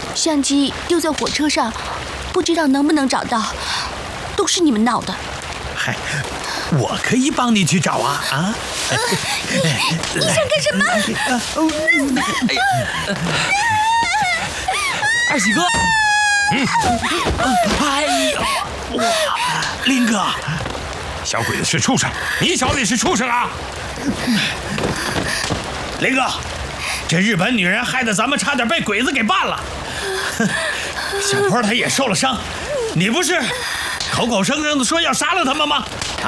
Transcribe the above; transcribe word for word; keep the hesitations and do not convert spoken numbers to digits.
相机丢在火车上，不知道能不能找到，都是你们闹的。 嗨，我可以帮你去找啊啊！ 呃、你你想干什么？ 哎呀，二喜哥，嗯，哎呀，哇，林哥， 小鬼子是畜生，你小子也是畜生啊！ 林哥，这日本女人害得咱们差点被鬼子给办了。小坡他也受了伤，你不是口口声声的说要杀了他们吗？